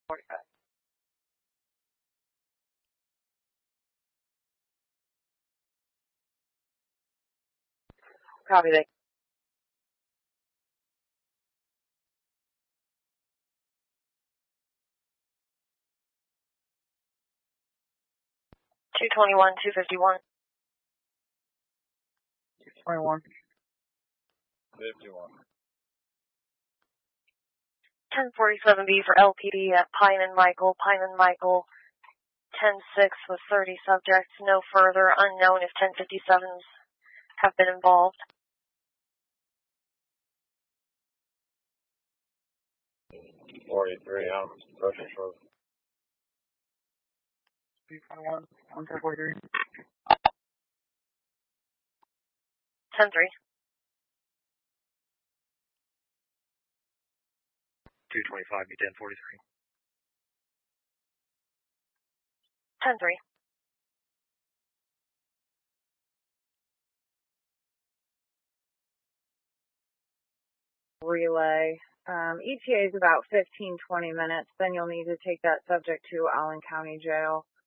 45. Copy that. $221, $251. 21. 51. 1047B for LPD at Pine and Michael. Pine and Michael, 10-6 with 30 subjects. No further. Unknown if 1057s have been involved. 43, I'm rushing for 321. 143. 10-3. 225, be 1043. 10-3. Relay. ETA is about 15-20 minutes. Then you'll need to take that subject to Allen County Jail.